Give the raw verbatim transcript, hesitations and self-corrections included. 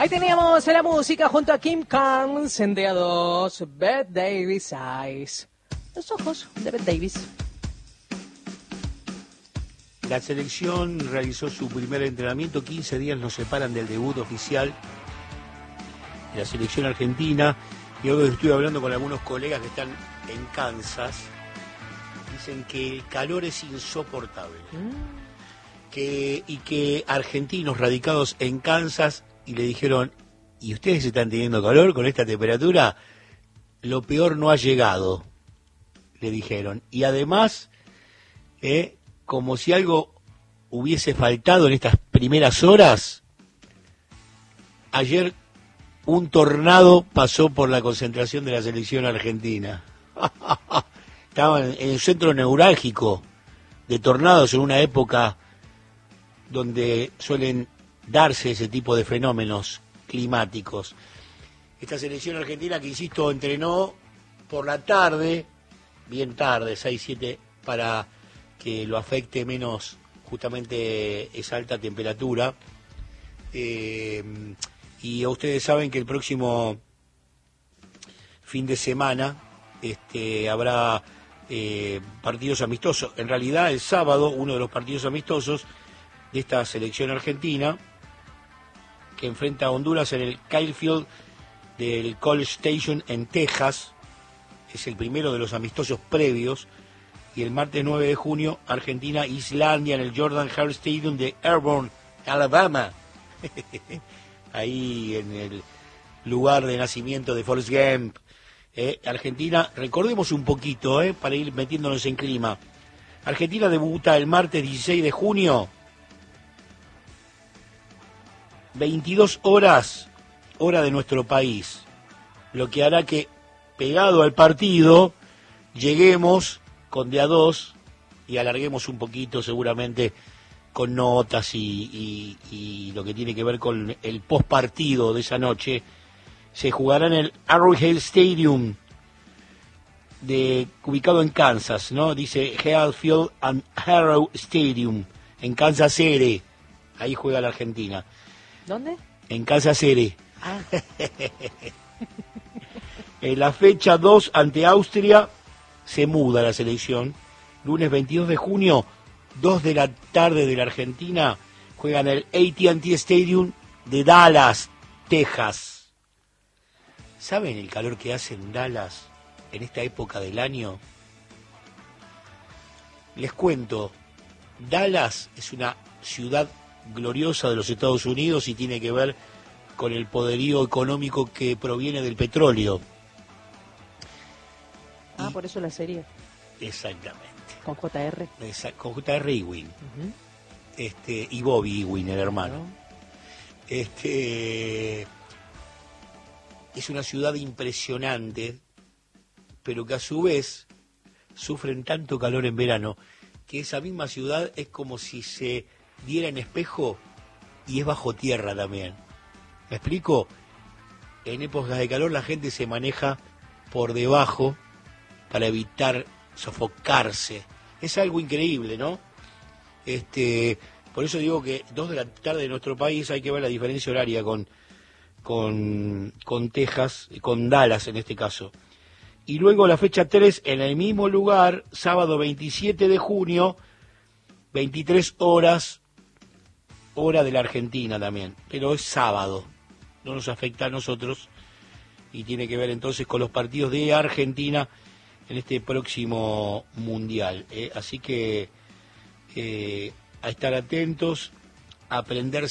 Ahí teníamos la música junto a Kim Carnes en D A dos, Bette Davis Eyes. Los ojos de Bette Davis. La selección realizó su primer entrenamiento, quince días nos separan del debut oficial de la selección argentina. Y hoy estoy hablando con algunos colegas que están en Kansas. Dicen que el calor es insoportable. Mm. Que, y que argentinos radicados en Kansas, y le dijeron, ¿y ustedes están teniendo calor con esta temperatura? Lo peor no ha llegado, le dijeron. Y además, eh, como si algo hubiese faltado en estas primeras horas, ayer un tornado pasó por la concentración de la selección argentina. Estaban en el centro neurálgico de tornados en una época donde suelen darse ese tipo de fenómenos climáticos. Esta selección argentina que, insisto, entrenó por la tarde, bien tarde, seis, siete, para que lo afecte menos justamente esa alta temperatura. Eh, y ustedes saben que el próximo fin de semana este, habrá eh, partidos amistosos. En realidad, el sábado, uno de los partidos amistosos de esta selección argentina, que enfrenta a Honduras en el Kyle Field del College Station en Texas, es el primero de los amistosos previos. Y el martes nueve de junio, Argentina-Islandia en el Jordan Hare Stadium de Auburn, Alabama. Ahí en el lugar de nacimiento de Forrest Gump. Eh, Argentina, recordemos un poquito, eh, para ir metiéndonos en clima. Argentina debuta el martes dieciséis de junio, veintidós horas, hora de nuestro país. Lo que hará que, pegado al partido, lleguemos con D A dos y alarguemos un poquito seguramente con notas y, y, y lo que tiene que ver con el postpartido de esa noche. Se jugará en el Arrowhead Stadium, de, ubicado en Kansas, ¿no? Dice Hayfield and Arrow Stadium, en Kansas City. Ahí juega la Argentina. ¿Dónde? En Kansas City. Ah. En la fecha dos ante Austria se muda la selección. Lunes veintidós de junio, dos de la tarde de la Argentina, juegan el A T and T Stadium de Dallas, Texas. ¿Saben el calor que hace en Dallas en esta época del año? Les cuento, Dallas es una ciudad gloriosa de los Estados Unidos y tiene que ver con el poderío económico que proviene del petróleo. Ah, y por eso la serie. Exactamente. Con J R. Esa, con J R Ewing. Uh-huh. Este, y Bobby Ewing, el hermano. Uh-huh. Este, es una ciudad impresionante, pero que a su vez sufren tanto calor en verano, que esa misma ciudad es como si se diera en espejo y es bajo tierra también. ¿Me explico? En épocas de calor la gente se maneja por debajo para evitar sofocarse. Es algo increíble, ¿no? Este, por eso digo que dos de la tarde de nuestro país hay que ver la diferencia horaria con, con, con Texas, con Dallas en este caso. Y luego la fecha tres en el mismo lugar, sábado veintisiete de junio, veintitrés horas, hora de la Argentina también, pero es sábado, no nos afecta a nosotros y tiene que ver entonces con los partidos de Argentina en este próximo mundial. Eh, así que eh, a estar atentos, a aprenderse